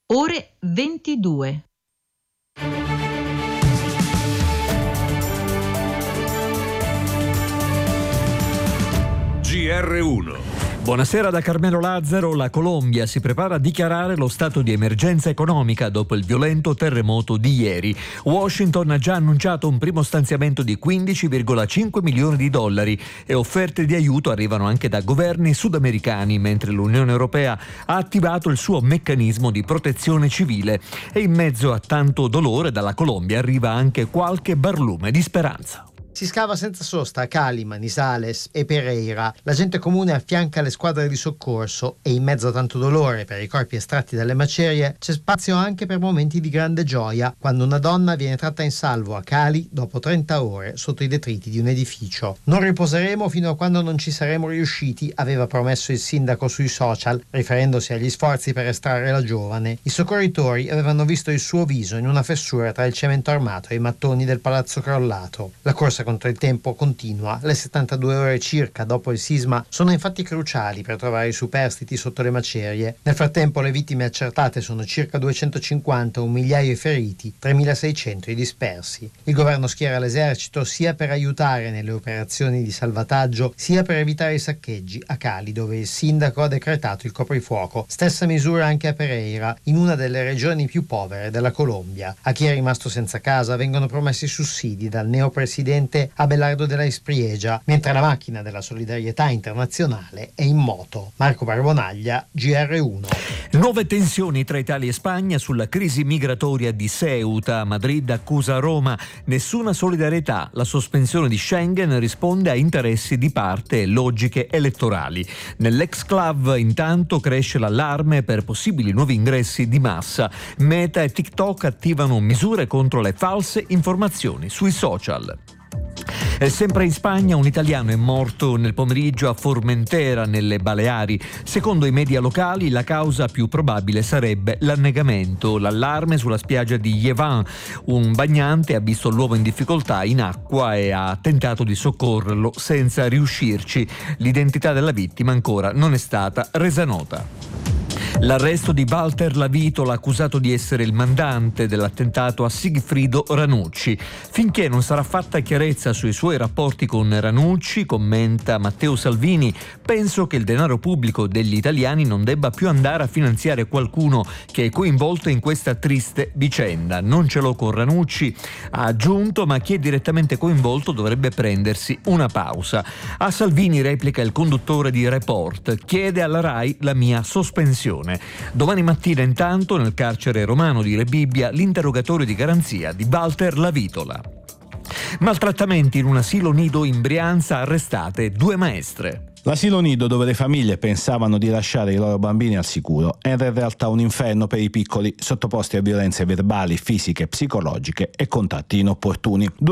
Ore 22. GR1. Buonasera da Carmelo Lazzaro. La Colombia si prepara a dichiarare lo stato di emergenza economica dopo il violento terremoto di ieri. Washington ha già annunciato un primo stanziamento di 15,5 milioni di dollari e offerte di aiuto arrivano anche da governi sudamericani, mentre l'Unione Europea ha attivato il suo meccanismo di protezione civile. E in mezzo a tanto dolore dalla Colombia arriva anche qualche barlume di speranza. Si scava senza sosta a Cali, Manizales e Pereira. La gente comune affianca le squadre di soccorso e in mezzo a tanto dolore per i corpi estratti dalle macerie c'è spazio anche per momenti di grande gioia, quando una donna viene tratta in salvo a Cali dopo 30 ore sotto i detriti di un edificio. Non riposeremo fino a quando non ci saremo riusciti, aveva promesso il sindaco sui social, riferendosi agli sforzi per estrarre la giovane. I soccorritori avevano visto il suo viso in una fessura tra il cemento armato e i mattoni del palazzo crollato. La corsa contro il tempo continua. Le 72 ore circa dopo il sisma sono infatti cruciali per trovare i superstiti sotto le macerie. Nel frattempo le vittime accertate sono circa 250, 1 migliaio i feriti, 3.600 i dispersi. Il governo schiera l'esercito sia per aiutare nelle operazioni di salvataggio sia per evitare i saccheggi a Cali, dove il sindaco ha decretato il coprifuoco. Stessa misura anche a Pereira, in una delle regioni più povere della Colombia. A chi è rimasto senza casa vengono promessi sussidi dal neopresidente Abelardo de la Espriella, mentre la macchina della solidarietà internazionale è in moto. Marco Barbonaglia, GR1. Nuove tensioni tra Italia e Spagna sulla crisi migratoria di Ceuta. Madrid accusa Roma. Nessuna solidarietà. La sospensione di Schengen risponde a interessi di parte e logiche elettorali. Nell'ex-club intanto cresce l'allarme per possibili nuovi ingressi di massa. Meta e TikTok attivano misure contro le false informazioni sui social. E sempre in Spagna un italiano è morto nel pomeriggio a Formentera, nelle Baleari. Secondo i media locali la causa più probabile sarebbe l'annegamento. L'allarme sulla spiaggia di Llevant. Un bagnante ha visto l'uomo in difficoltà in acqua e ha tentato di soccorrerlo senza riuscirci. L'identità della vittima ancora non è stata resa nota. L'arresto di Walter Lavitola, accusato di essere il mandante dell'attentato a Sigfrido Ranucci. Finché non sarà fatta chiarezza sui suoi rapporti con Ranucci, commenta Matteo Salvini, penso che il denaro pubblico degli italiani non debba più andare a finanziare qualcuno che è coinvolto in questa triste vicenda. Non ce l'ho con Ranucci, ha aggiunto, ma chi è direttamente coinvolto dovrebbe prendersi una pausa. A Salvini replica il conduttore di Report, chiede alla RAI la mia sospensione. Domani mattina intanto nel carcere romano di Rebibbia l'interrogatorio di garanzia di Walter Lavitola. Maltrattamenti in un asilo nido in Brianza, arrestate 2 maestre. L'asilo nido dove le famiglie pensavano di lasciare i loro bambini al sicuro era in realtà un inferno per i piccoli, sottoposti a violenze verbali, fisiche, psicologiche e contatti inopportuni.